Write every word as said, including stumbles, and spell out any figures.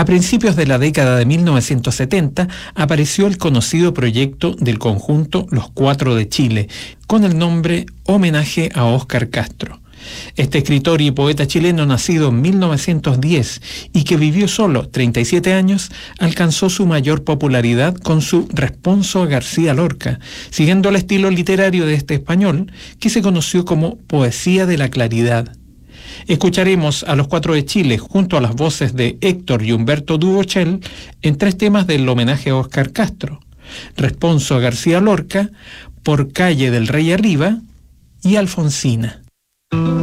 A principios de la década de mil novecientos setenta apareció el conocido proyecto del conjunto Los Cuatro de Chile, con el nombre Homenaje a Óscar Castro. Este escritor y poeta chileno, nacido en mil novecientos diez y que vivió solo treinta y siete años, alcanzó su mayor popularidad con su responso a García Lorca, siguiendo el estilo literario de este español, que se conoció como Poesía de la Claridad. Escucharemos a Los Cuatro de Chile junto a las voces de Héctor y Humberto Duvochel en tres temas del homenaje a Óscar Castro: Responso a García Lorca, Por Calle del Rey Arriba y Alfonsina.